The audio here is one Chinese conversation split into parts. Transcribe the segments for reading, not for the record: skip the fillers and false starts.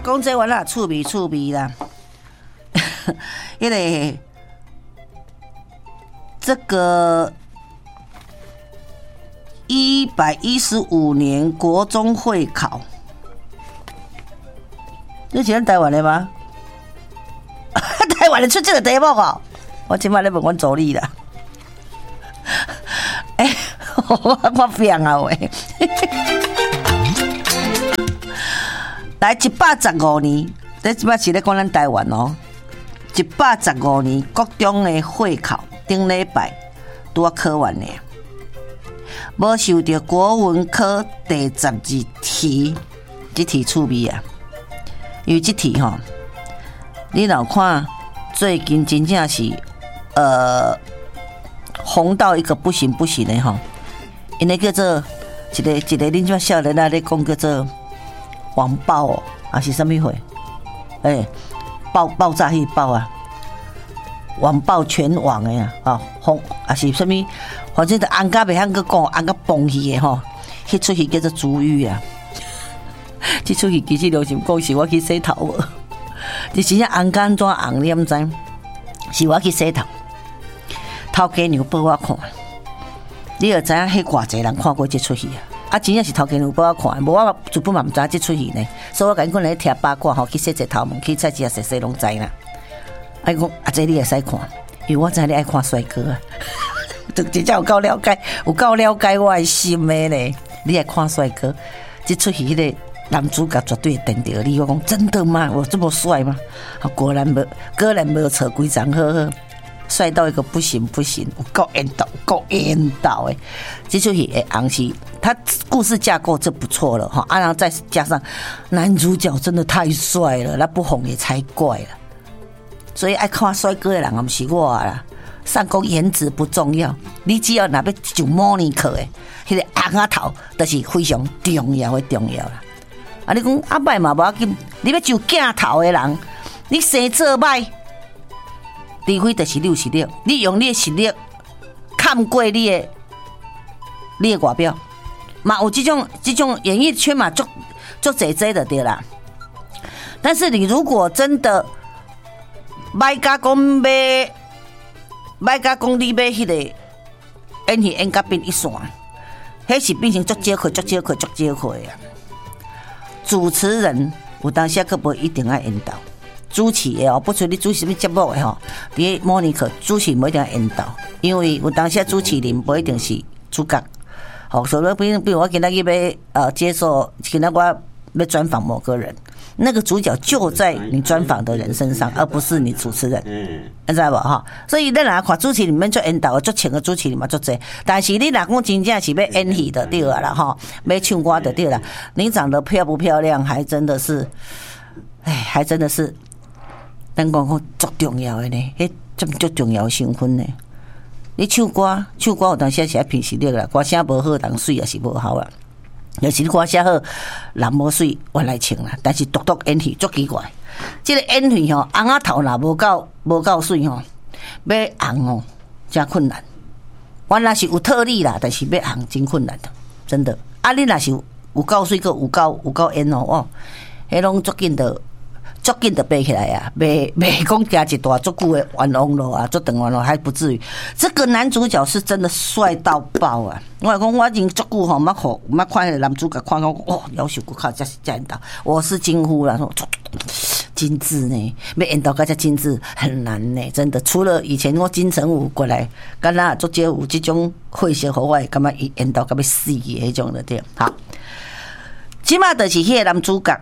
讲这完了，趣味啦。这个115年国中会考，你是咱台湾的吗？台湾的出这个题目哦，我今摆咧问阮助理啦。我变啊喂！来115年，这即摆是咧讲咱台湾哦。115年国中的会考，顶礼拜拄啊考完呢，无受到国文科第12题，这题趣味啊！因为这题吼，你若看最近真正是红到一个不行的吼，因为叫做一个恁这少年仔咧讲叫做网暴哦，还是什么货？爆炸迄爆啊，网暴全网的呀，红还是什么？反正就红甲袂晓去讲，红甲崩去的吼，迄出戏叫做珠玉啊。这出戏其实就是讲是我去洗头无，你真正红甲安怎红，你毋知？是我去洗头，头家娘报我看，你就知影迄偌济人看过这出戏啊。啊，真正是头家娘报我看，无我根本嘛毋知这出戏呢。所以我甲因讲来听八卦吼，去洗头毛，去菜市啊洗拢知啦。啊，讲啊，这你会使看，因为我知你爱看帅哥啊。真正有够了解我的心的咧。你爱看帅哥，这出戏迄个男主角绝对会等到你。我讲真的吗？我这么帅吗？果然没扯规张呵，帅到一个不行，有够缘投诶！这出戏会红是，他故事架构这不错了哈，然后再加上男主角真的太帅了，那不红也才怪了。所以爱看帅哥的人不是我啦。上讲颜值不重要，你只要若要上模拟课的，迄个红仔头，就是非常重要啦。啊，你讲啊歹嘛无要紧，你要上镜头的人，你生做歹，除非就是你有实力，你用你的实力看过你的外表，嘛有这种演艺圈嘛，做济的对啦。但是你如果真的歹甲讲你要迄个演戏演甲变一线，迄是变成足少亏啊！主持人有当时可不一定要引导，主持的哦，不出你主持什么节目的吼，你模拟课主持不一定要引导，因为有当时主持人不一定是主角。好，所以比如我今天要接受，今天我要专访某个人。那个主角就在你专访的人身上，而不是你主持人，你知道不哈？所以咱来看主持里面做引导，做请个主持里面做这，但是你若讲真正是要演戏的对啦哈，要唱歌的对啦，你长得漂不漂亮，还真的是，还真的是，咱讲足重要的呢，迄足重要的身份呢。你唱歌有当时是要凭实力啦，歌声无好，人水也是无好啦。要是你歌写好，人无水，我来唱啦。但是独演戏足奇怪，这个演戏吼，红仔头若无够水吼，要红哦，真困难。我若是有特例啦，但是要红真困难的，真的。啊，你若是有够水，有够演哦，迄拢足紧的背起来啊，袂讲加一大足久的冤枉路啊，足长冤路还不至于。这个男主角是真的帅到爆啊！我讲我已经足久吼，捌看个男主角看到哦，要求骨靠才演到，我是惊呼啦，说精致呢，要演到个只精致很难呢，真的。除了以前我金城武过来，敢若足少有这种会写好我感觉伊演到个要死的迄种的对。好，即马就是迄个男主角，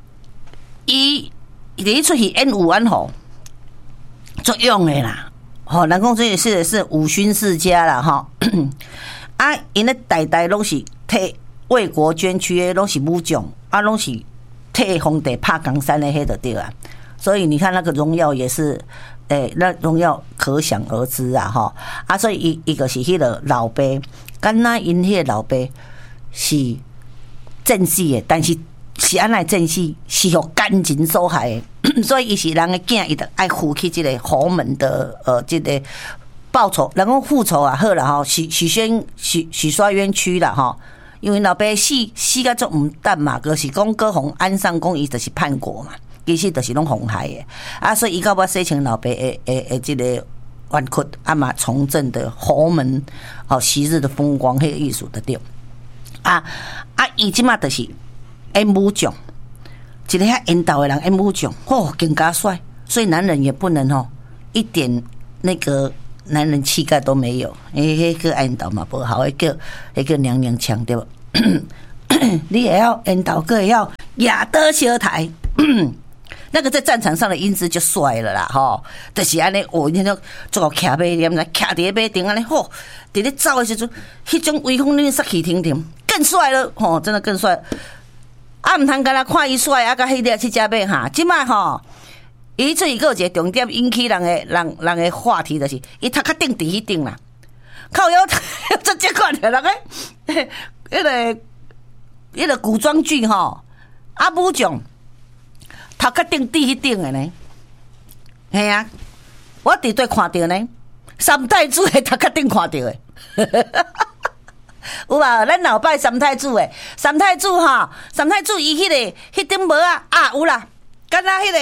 伊出去演武安吼，作用的啦，吼，人讲这也是武勋世家啦，吼，啊，因咧代拢是替为国捐躯的，拢是武将，啊，拢是替皇帝拍江山的，迄就对啊。所以你看那个荣耀也是，那荣耀可想而知啊，吼，啊，所以伊个是迄个老爸，敢若因迄个老爸是正死的，但是。是安尼正死，是互奸人所害的，所以伊是人的囝，伊就爱负起这个侯门的这个报仇，人讲复仇啊，好啦吼，许刷冤屈啦吼， 因为老爸死甲足毋淡嘛，就是讲各方安上讲伊就是叛国嘛，其实就是拢妨害的啊，所以伊到尾洗清老爸的这个冤屈，啊嘛重振的侯门昔日的风光，迄个意思的对伊即马就是演武将，一个遐缘投的人演武将，更加帅，所以男人也不能一点那个男人气概都没有，迄个缘投嘛不好，迄个娘娘腔对吧？你也要缘投，个也要亚德小台。那个在战场上的英姿就帅了啦，就是安尼，你看做个骑马念啦，骑伫马顶安尼，伫咧走的时阵，迄种威风凛凛、杀气腾腾，更帅了，真的更帅。啊，唔通干那看伊帅，啊，甲迄个去食马哈，即摆伊出去有一个重点引起人的话题，就是伊头壳顶伫迄顶啦，靠腰这款的人迄个古装剧武将。头壳顶地迄顶的呢，系啊，我伫对看到呢，三太子的头壳顶看到的，有啊，咱老拜三太子的，三太子伊迄顶帽有啦，敢若迄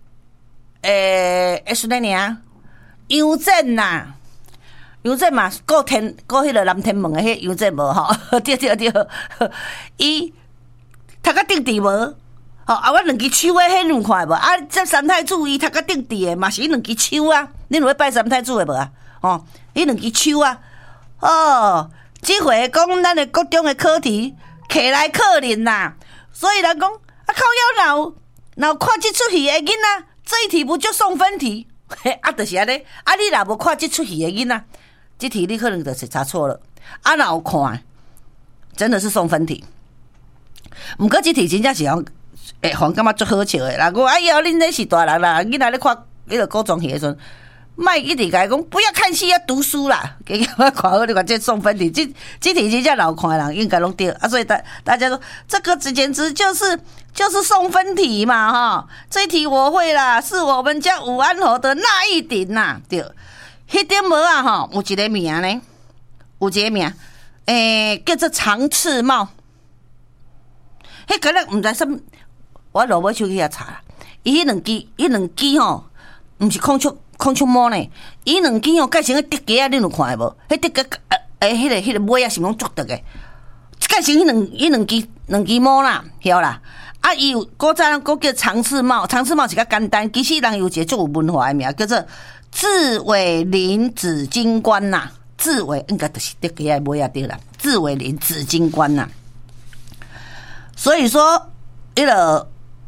个是哪名？杨震呐，杨震嘛，顾迄个南天门的迄杨震帽对，伊头壳顶地帽。我两支手迄两块无这三太子伊头壳顶地的嘛是伊两支手啊，恁有要拜三太子的无啊？伊两支手啊，这回讲咱的国中的课题客来客人呐，所以人讲靠腰若看这出戏的囡仔，这一题不就送分题？就是安尼，你若无看这出戏的囡仔，这题你可能就是查错了。若有看，真的是送分题。毋过这题真正是感觉足好笑的啦！我以后恁这是大人啦，囡仔咧看迄个古装戏的时阵，莫一直甲伊讲不要看戏，要读书啦。给我看好，你看这送分题，这题真正老看的人应该拢对啊。所以大家说这个简直就是送分题嘛这一题我会啦，是我们家武安侯的那一顶呐，对。迄顶帽有一个名呢，有一个名，叫做长翅帽。迄个毋知什么。我落尾手去遐查，伊迄两支毋是孔雀毛呢，伊两支改成迄竹夹，恁有看无？迄竹夹迄个尾是拢足长的，改成迄两支毛啦，晓啦。伊有古早人叫长翅帽，长翅帽是较简单，其实人有一个足有文化的名叫做雉尾翎紫金冠呐，雉尾应该就是竹夹的尾对啦，雉尾翎紫金冠呐。所以说，迄个。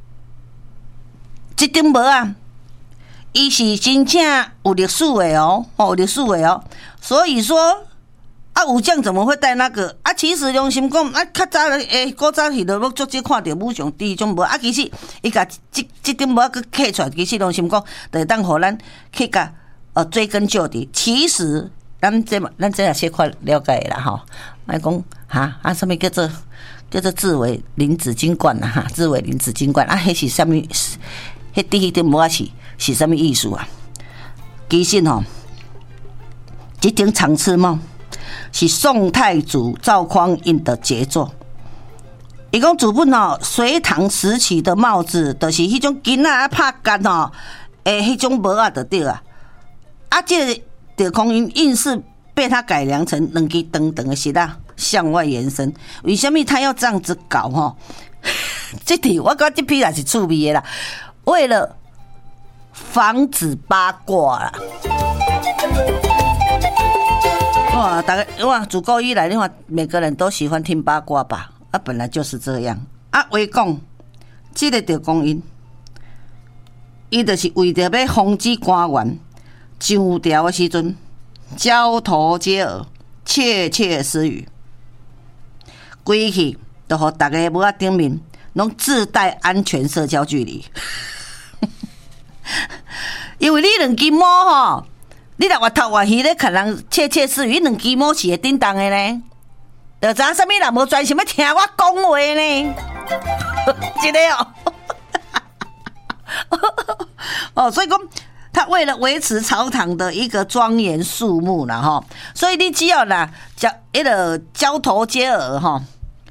这顶帽伊是真正有历史的有历史的所以说武将怎么会戴那个其实良心讲较早古早是都足少看到武将戴迄种帽其实伊甲这顶帽佮刻出来，其实良心讲，就当互咱去甲追根究底。其实咱这也小可了解啦莫讲什么叫做雉尾翎紫金冠啦雉尾翎紫金冠迄是啥物？迄迄顶帽是什么意思啊？其实这顶长翅帽是宋太祖赵匡胤的杰作。伊讲主本隋唐时期的帽子，就是迄种囡仔拍干迄种帽就对啊。这赵匡胤硬是被他改良成两支长长的舌向外延伸。为什么他要这样子搞这题我觉得这批也是趣味的啦。为了防止八卦啦，大概自古以来的话，每个人都喜欢听八卦吧？本来就是这样。话讲，这个赵匡胤，伊就是为着要防止官员上朝的时阵交头接耳、窃窃私语，规气都互大家帽仔顶面拢自带安全社交距离。因为你两支帽你若越头越鱼咧，看人窃窃私语，两支帽是会叮当的呢。就知影啥物人无专心要听我讲话呢？真的所以讲他为了维持朝堂的一个庄严肃穆啦所以你只要啦交头接耳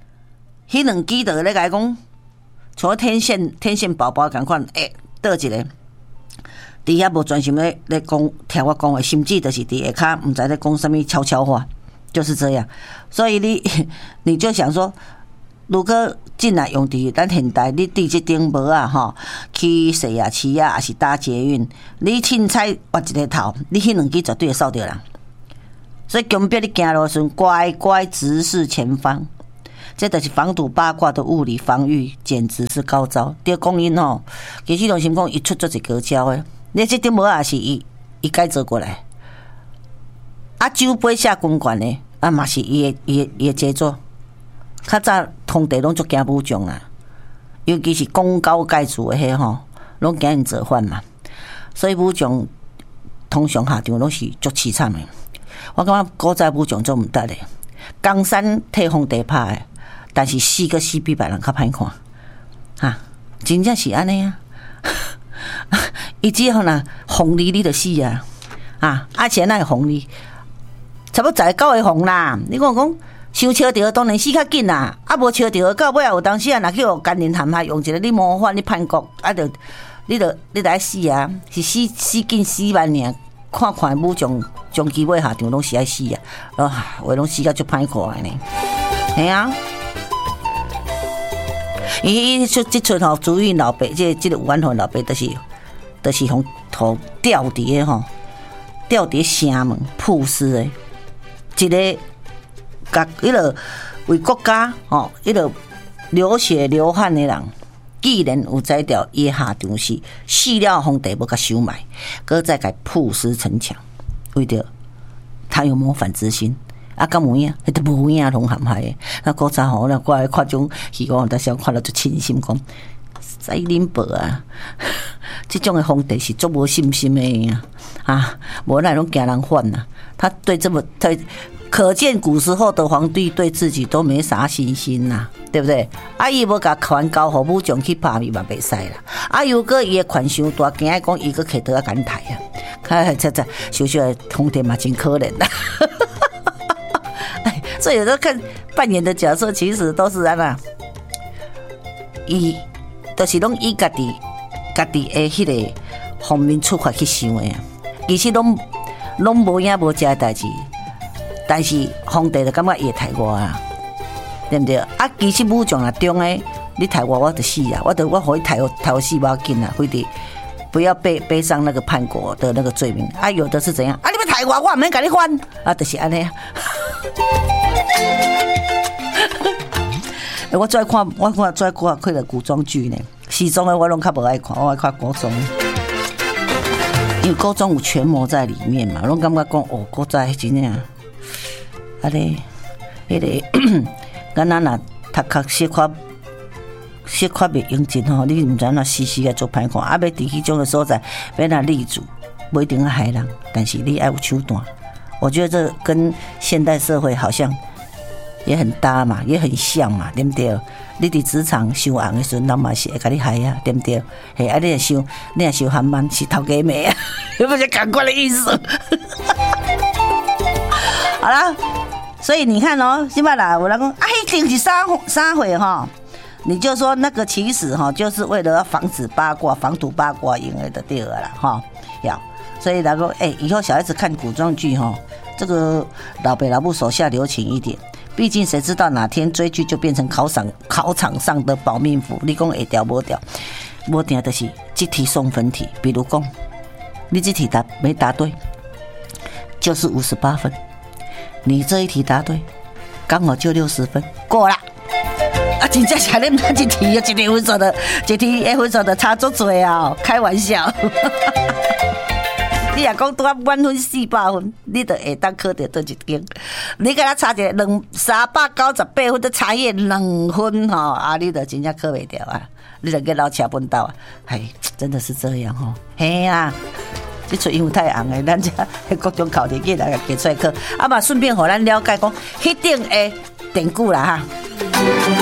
迄2支就咧甲讲，像天线宝宝共款，倒一个。伫遐无专心咧讲，听我讲的，甚至就是伫下骹，毋知咧讲什么悄悄话，就是这样。所以你就想说，如果进来用伫咱现代，你伫即顶无啊吼，去洗牙市啊，还是搭捷运，你凊彩挖一个头，你迄2支绝对会扫着人。所以强迫你行路时，乖乖直视前方。这就是防堵八卦的物理防御，简直是高招。对讲因吼，其实拢是讲伊出做一高招的。你这顶无也是伊改做过来。啊，酒杯下公馆的啊，嘛是伊的杰作。较早通地拢足惊武将啦，尤其是功高盖主的迄吼，拢惊因造反嘛。所以武将通常下场拢是足凄惨的。我感觉古早武将做毋得的，江山替皇帝拍的。但是死比别人较歹看，哈，真正是安尼啊！伊只要若红你就死啊！而且那红你，差不多19个红啦。你讲想笑着当然死较紧啦，无笑着到尾有当时啊，若去互奸人陷害，用一个你模范你叛国，你就爱死啊！是死紧死万尔，看武将将其尾下场拢是爱死啊！话拢死甲足歹看的呢，系啊。伊即阵吼，主意老爸，即个有缘分老爸，就是互吊伫的吼，吊伫城门曝尸的，一个迄个为国家吼，迄个流血流汗的人，既然有知道伊下场是死了，皇帝要甲收埋，搁再甲曝尸城墙，为着他有谋反之心。敢有影？迄都无影，拢陷害的。那古早吼，我来看种戏讲，但是我看了就清心讲，在恁爸啊，这种的皇帝是足无信心的无那种惊人反呐。他对可见古时候的皇帝对自己都没啥信心呐，对不对？伊无甲权交互武将去拍伊嘛袂使啦。如果伊的权伤大，惊讲伊个摕倒敢抬啊，小小的皇帝嘛真可怜啦。所以有时候看扮演的角色，其实都是伊就是拢以家己的迄个方面出发去想的，其实拢无影无食的代志，但是皇帝就感觉伊会杀我啊，对不对？其实武将中的你杀我就死啊，我互伊杀死我紧啊，非得不要背上那个叛国的那个罪名。有的是怎样？你要杀我唔免甲你还就是安尼啊。我最爱看古装剧呢，西装的我拢较无爱看，我爱看古装，因为古装有权谋在里面嘛，拢感觉讲古早真正迄个，敢若读壳小可袂用尽吼，你毋知那死个做歹看，要伫迄种的所在，要那立足，不一定要害人，但是你要有手段。我觉得这跟现代社会好像也很搭嘛，也很像嘛，对不对？你伫职场收红的时候，人嘛是会甲你害啊，对不对？你若收韩漫是头家妹啊，有不是赶快的意思？好啦，所以你看现在啦，有人讲一定是三回哈，你就说那个其实就是为了要防止八卦、防堵八卦用的对了啦哈，所以然后以后小孩子看古装剧这个老爸老母手下留情一点，毕竟谁知道哪天追剧就变成考场上的保命符。你讲会掉无掉，无定就是这题送分题，比如讲你这题没答对，就是58分，你这一题答对，刚好就60分，过了。真正是你们一题有一题分数的，一题分数的差足多啊！开玩笑。你若讲拄啊满分400分，你就会当考到倒一间。你甲他差一个398分，都差伊2分你就真正考袂掉啊！你就去老车本道啊！真的是这样嘿啊！这出因为太红的，咱这各种考题给大家给出来考，嘛顺便互咱了解讲，迄顶的典故啦哈。